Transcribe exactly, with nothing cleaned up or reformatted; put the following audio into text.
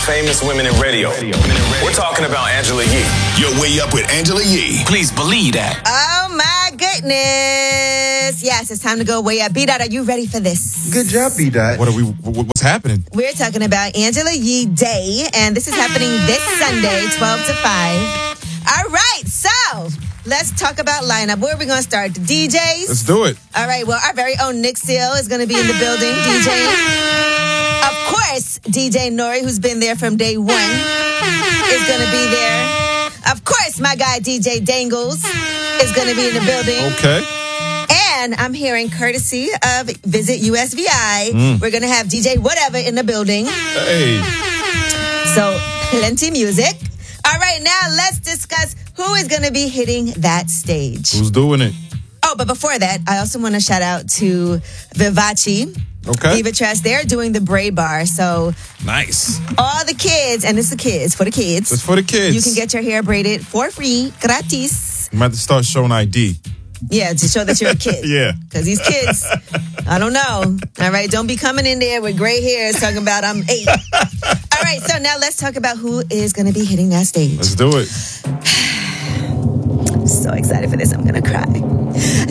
famous women in radio. We're talking about Angela Yee. You're way up with Angela Yee. Please believe that. Oh, my goodness. Yes, it's time to go way up. B-Dot, are you ready for this? Good job, B-Dot. What are we? What's happening? We're talking about Angela Yee Day, and this is happening this Sunday, twelve to five. All right, so let's talk about lineup. Where are we going to start? The D Js? Let's do it. All right, well, our very own Nick Seal is going to be in the building, DJing. Of course, D J Nori, who's been there from day one, is going to be there. Of course, my guy D J Dangles is going to be in the building. Okay. And I'm hearing courtesy of Visit U S V I, Mm. we're going to have D J Whatever in the building. Hey. So, plenty music. All right, now let's discuss who is going to be hitting that stage. Who's doing it? Oh, but before that, I also want to shout out to Vivace. Okay. Viva Trash. They're doing the braid bar. So Nice. all the kids, and it's the kids, for the kids. It's for the kids. You can get your hair braided for free, gratis. You might have to start showing I D. Yeah, to show that you're a kid. Yeah. Because these kids, I don't know. All right, don't be coming in there with gray hairs talking about I'm eight. All right, so now let's talk about who is going to be hitting that stage. Let's do it. I'm so excited for this. I'm going to cry.